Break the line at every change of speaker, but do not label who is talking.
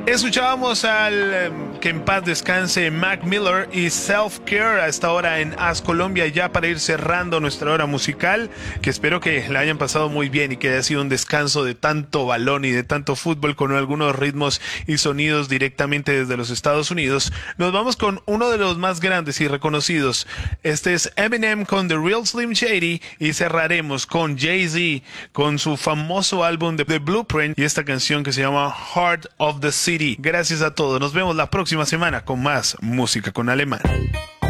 Escuchábamos al que en paz descanse Mac Miller y Self Care a esta hora en As Colombia, ya para ir cerrando nuestra hora musical, que espero que la hayan pasado muy bien y que haya sido un descanso de tanto balón y de tanto fútbol con algunos ritmos y sonidos directamente desde los Estados Unidos. Nos vamos con uno de los más grandes y reconocidos. Este es Eminem con The Real Slim Shady y cerraremos con Jay-Z con su famoso álbum The Blueprint y esta canción que se llama Heart of the City. Gracias a todos. Nos vemos la próxima semana con más música con Alemán.